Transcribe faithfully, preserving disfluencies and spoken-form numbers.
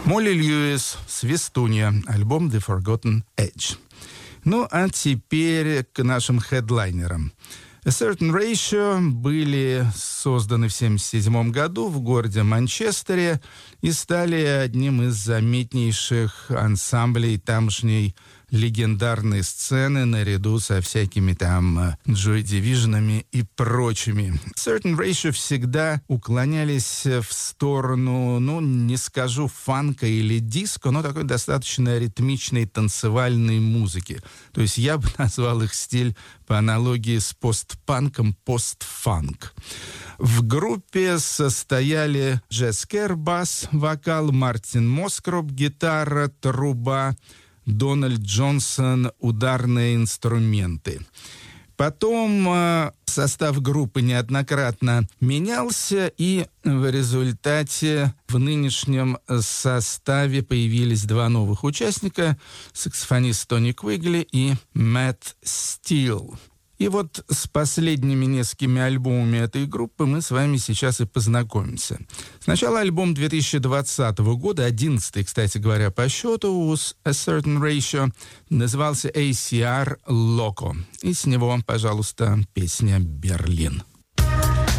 Молли Льюис, «Свистунья», альбом «The Forgotten Age». Ну, а теперь к нашим хедлайнерам. A Certain Ratio были созданы в семьдесят седьмом году в городе Манчестере и стали одним из заметнейших ансамблей тамошней легендарной сцены наряду со всякими там Joy Division'ами и прочими. Certain Ratio всегда уклонялись в сторону, ну, не скажу фанка или диско, но такой достаточно ритмичной танцевальной музыки. То есть я бы назвал их стиль по аналогии с постпанком постфанк. В группе состояли Джесс Кер, бас, вокал, Мартин Москроп, гитара, труба, Дональд Джонсон, ударные инструменты. Потом э, состав группы неоднократно менялся, и в результате в нынешнем составе появились два новых участника: саксофонист Тони Квигли и Мэтт Стил. И вот с последними несколькими альбомами этой группы мы с вами сейчас и познакомимся. Сначала альбом две тысячи двадцатого года, одиннадцатый, кстати говоря, по счету у A Certain Ratio, назывался эй си ар Loco. И с него, пожалуйста, песня «Берлин».